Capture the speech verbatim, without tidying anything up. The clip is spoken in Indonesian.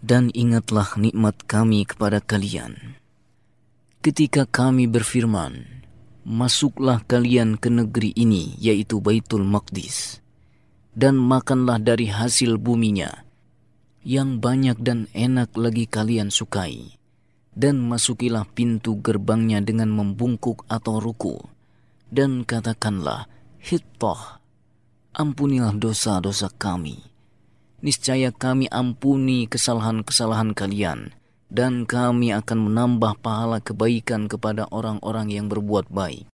Dan ingatlah nikmat kami kepada kalian, ketika kami berfirman, masuklah kalian ke negeri ini, yaitu Baitul Maqdis, dan makanlah dari hasil buminya, yang banyak dan enak lagi kalian sukai, dan masukilah pintu gerbangnya dengan membungkuk atau ruku, dan katakanlah, Hittah, ampunilah dosa-dosa kami. Niscaya kami ampuni kesalahan-kesalahan kalian, dan kami akan menambah pahala kebaikan kepada orang-orang yang berbuat baik.